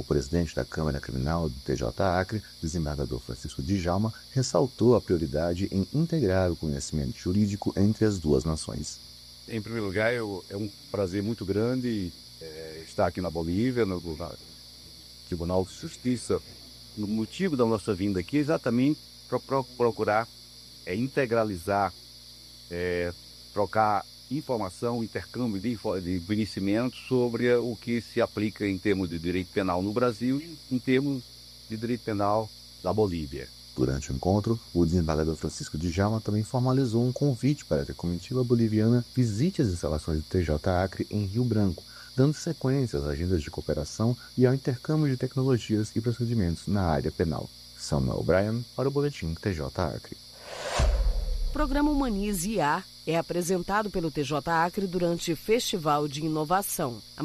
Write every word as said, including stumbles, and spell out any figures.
O presidente da Câmara Criminal do T J Acre, desembargador Francisco Djalma, ressaltou a prioridade em integrar o conhecimento jurídico entre as duas nações. Em primeiro lugar, eu, é um prazer muito grande é, estar aqui na Bolívia, no, no Tribunal de Justiça. O motivo da nossa vinda aqui é exatamente para pro, procurar é, integralizar, é, trocar informação, intercâmbio de, de conhecimento sobre o que se aplica em termos de direito penal no Brasil e em termos de direito penal da Bolívia. Durante o encontro, o desembargador Francisco Djalma também formalizou um convite para que a comitiva boliviana visite as instalações do T J Acre em Rio Branco, dando sequência às agendas de cooperação e ao intercâmbio de tecnologias e procedimentos na área penal. Samuel Bryan, para o Boletim T J Acre. O programa Humanize I A é apresentado pelo T J Acre durante o Festival de Inovação.